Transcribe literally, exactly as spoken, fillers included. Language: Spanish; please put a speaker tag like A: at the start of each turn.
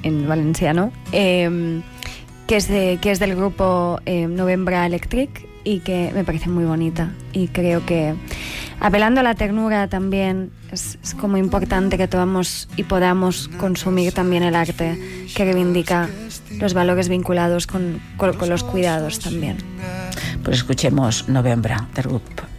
A: en valenciano, eh, que, es de, que es del grupo eh, Novembra Electric y que me parece muy bonita. Y creo que, apelando a la ternura también, es, es como importante que tomamos y podamos consumir también el arte que reivindica los valores vinculados con, con, con los cuidados también.
B: Pues escuchemos Novembra, del grupo